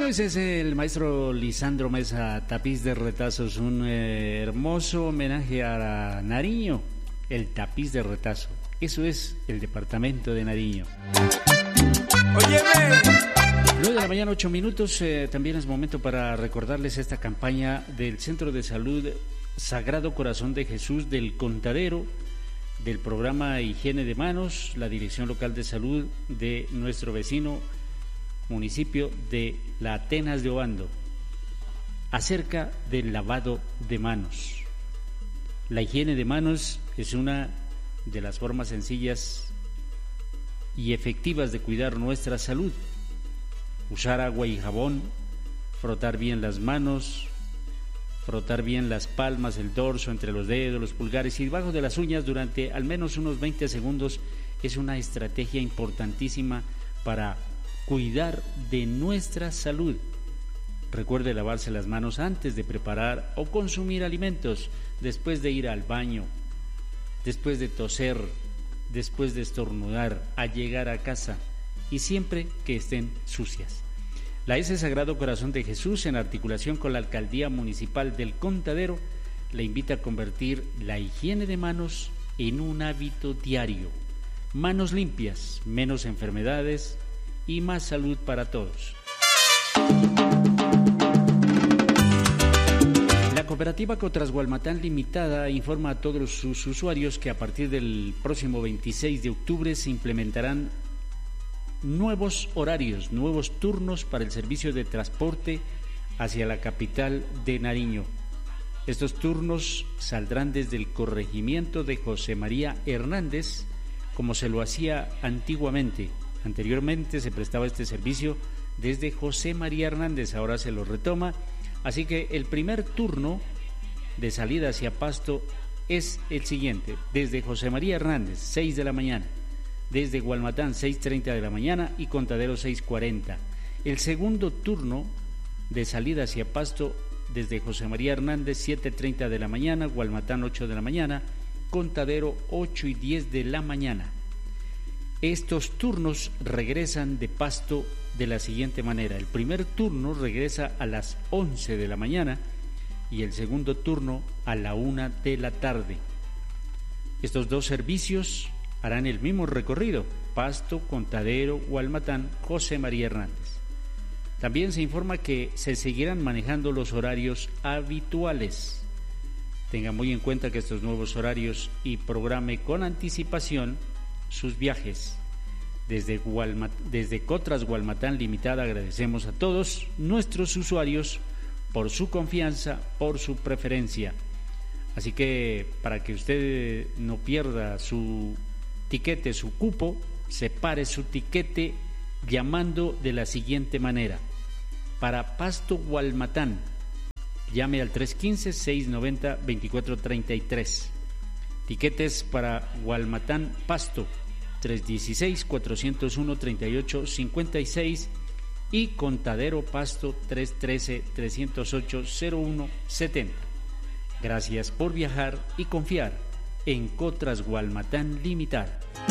Bueno, ese es el maestro Lisandro Mesa, Tapiz de Retazos, un hermoso homenaje a Nariño, el Tapiz de Retazo. Eso es el departamento de Nariño. Óyeme. 9 de la mañana, 8 minutos. También es momento para recordarles esta campaña del Centro de Salud Sagrado Corazón de Jesús del Contadero, del programa Higiene de Manos, la Dirección Local de Salud de nuestro vecino municipio de La Atenas de Obando, acerca del lavado de manos. La higiene de manos es una de las formas sencillas y efectivas de cuidar nuestra salud. Usar agua y jabón, frotar bien las manos, frotar bien las palmas, el dorso, entre los dedos, los pulgares y debajo de las uñas durante al menos unos 20 segundos es una estrategia importantísima para cuidar de nuestra salud. Recuerde lavarse las manos antes de preparar o consumir alimentos, después de ir al baño, después de toser, después de estornudar, al llegar a casa y siempre que estén sucias. La S Sagrado Corazón de Jesús, en articulación con la Alcaldía Municipal del Contadero, le invita a convertir la higiene de manos en un hábito diario. Manos limpias, menos enfermedades y más salud para todos. La cooperativa Cotras Gualmatán Limitada informa a todos sus usuarios que a partir del próximo 26 de octubre se implementarán nuevos horarios, nuevos turnos para el servicio de transporte hacia la capital de Nariño. Estos turnos saldrán desde el corregimiento de José María Hernández, como se lo hacía antiguamente. Anteriormente se prestaba este servicio desde José María Hernández, ahora se lo retoma, así que el primer turno de salida hacia Pasto es el siguiente: desde José María Hernández, 6 de la mañana, desde Gualmatán, 6:30 de la mañana y Contadero, 6:40. El segundo turno de salida hacia Pasto desde José María Hernández, 7:30 de la mañana, Gualmatán, 8 de la mañana, Contadero, 8:10 de la mañana. Estos turnos regresan de Pasto de la siguiente manera: el primer turno regresa a las 11 de la mañana y el segundo turno a la 1 de la tarde. Estos dos servicios harán el mismo recorrido: Pasto, Contadero, Gualmatán, José María Hernández. También se informa que se seguirán manejando los horarios habituales. Tenga muy en cuenta que estos nuevos horarios y programe con anticipación sus viajes. Desde Cotras Gualmatán Limitada agradecemos a todos nuestros usuarios por su confianza, por su preferencia. Así que para que usted no pierda su tiquete, su cupo, separe su tiquete llamando de la siguiente manera: para Pasto Gualmatán, llame al 315-690-2433. Tiquetes para Gualmatán Pasto, 316-401-3856 y Contadero Pasto, 313-308-0170. Gracias por viajar y confiar en Cotras Gualmatán Limitada.